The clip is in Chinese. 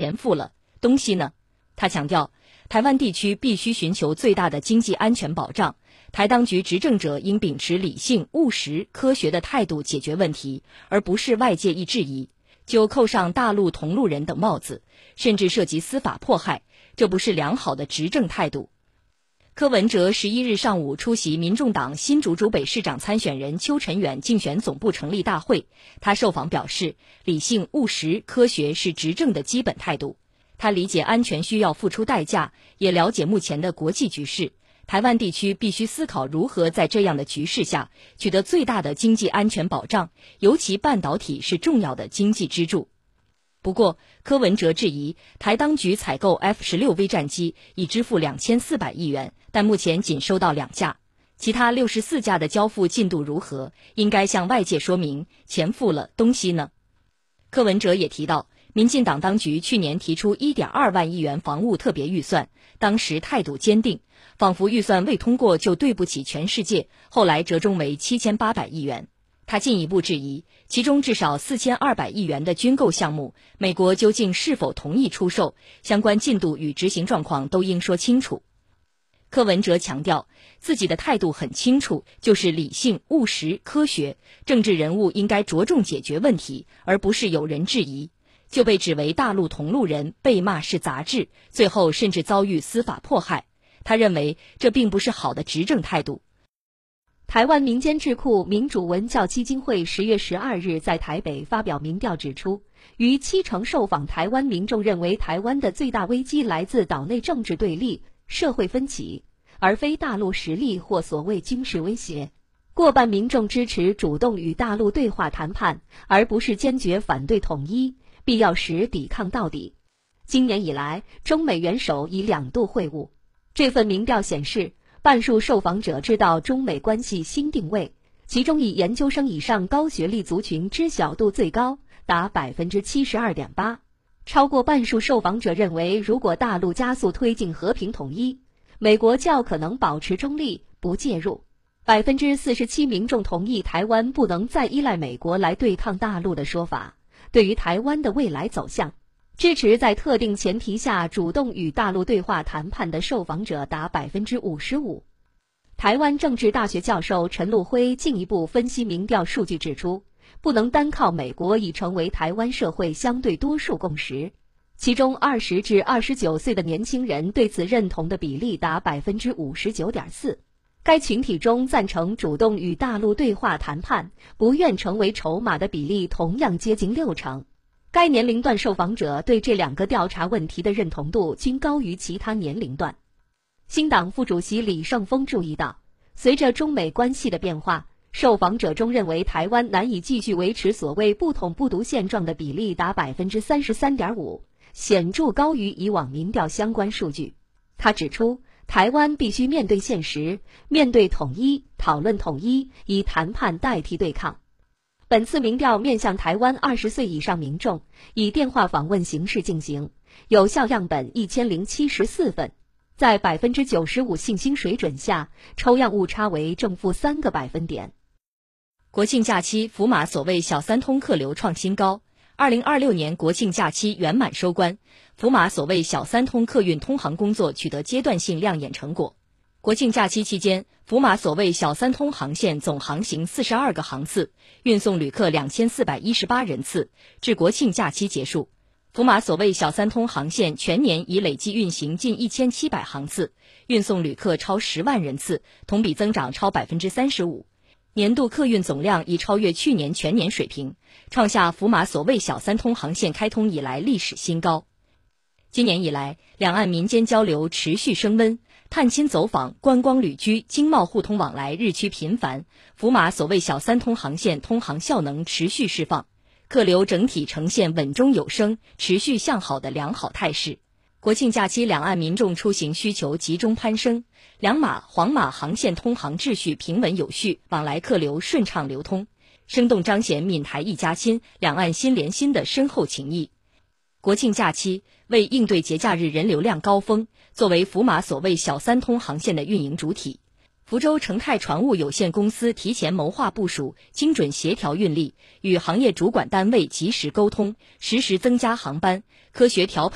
钱付了，东西呢？他强调，台湾地区必须寻求最大的经济安全保障，台当局执政者应秉持理性、务实、科学的态度解决问题，而不是外界一质疑就扣上大陆同路人等帽子，甚至涉及司法迫害，这不是良好的执政态度。柯文哲11日上午出席民众党新竹竹北市长参选人邱成远竞选总部成立大会，他受访表示，理性、务实、科学是执政的基本态度。他理解安全需要付出代价，也了解目前的国际局势，台湾地区必须思考如何在这样的局势下取得最大的经济安全保障，尤其半导体是重要的经济支柱。不过，柯文哲质疑台当局采购 F-16 微战机已支付2400亿元，但目前仅收到2架，其他64架的交付进度如何？应该向外界说明，钱付了，东西呢？柯文哲也提到，民进党当局去年提出 1.2 万亿元防务特别预算，当时态度坚定，仿佛预算未通过就对不起全世界，后来折中为7800亿元。他进一步质疑，其中至少4200亿元的军购项目，美国究竟是否同意出售，相关进度与执行状况都应说清楚。柯文哲强调，自己的态度很清楚，就是理性、务实、科学，政治人物应该着重解决问题，而不是有人质疑就被指为大陆同路人，被骂是杂志，最后甚至遭遇司法迫害。他认为这并不是好的执政态度。 台湾民间智库民主文教基金会10月12日在台北发表民调指出，逾70%受访台湾民众认为台湾的最大危机来自岛内政治对立、社会分歧，而非大陆实力或所谓军事威胁。过半民众支持主动与大陆对话谈判，而不是坚决反对统一，必要时抵抗到底。今年以来，中美元首已2度会晤。这份民调显示，半数受访者知道中美关系新定位，其中以研究生以上高学历族群知晓度最高，达 72.8%。超过半数受访者认为，如果大陆加速推进和平统一，美国较可能保持中立，不介入。47%民众同意台湾不能再依赖美国来对抗大陆的说法。对于台湾的未来走向，支持在特定前提下主动与大陆对话谈判的受访者达 55%。台湾政治大学教授陈陆辉进一步分析民调数据指出，不能单靠美国已成为台湾社会相对多数共识。其中20至29岁的年轻人对此认同的比例达 59.4%。该群体中赞成主动与大陆对话谈判，不愿成为筹码的比例同样接近60%。该年龄段受访者对这2个调查问题的认同度均高于其他年龄段。新党副主席李胜峰注意到，随着中美关系的变化，受访者中认为台湾难以继续维持所谓不统不独现状的比例达 33.5%， 显著高于以往民调相关数据。他指出，台湾必须面对现实，面对统一，讨论统一，以谈判代替对抗。本次民调面向台湾20岁以上民众，以电话访问形式进行，有效样本1074份，在 95% 信心水准下，抽样误差为正负3个百分点。 国庆假期福马所谓小三通客流创新高。2026年国庆假期圆满收官，福马所谓小三通客运通航工作取得阶段性亮眼成果。国庆假期期间，福马所谓小三通航线总航行42个航次，运送旅客2418人次。至国庆假期结束，福马所谓小三通航线全年已累计运行近1700航次，运送旅客超10万人次，同比增长超 35%。年度客运总量已超越去年全年水平，创下福马所谓小三通航线开通以来历史新高。今年以来，两岸民间交流持续升温，探亲走访、观光旅居、经贸互通往来日趋频繁，福马所谓小三通航线通航效能持续释放，客流整体呈现稳中有升、持续向好的良好态势。国庆假期两岸民众出行需求集中攀升，两马、黄马航线通航秩序平稳有序，往来客流顺畅流通，生动彰显闽台一家亲、两岸心连心的深厚情谊。国庆假期为应对节假日人流量高峰，作为福马所谓小三通航线的运营主体，福州成泰船务有限公司提前谋划部署，精准协调运力，与行业主管单位及时沟通，实时增加航班，科学调配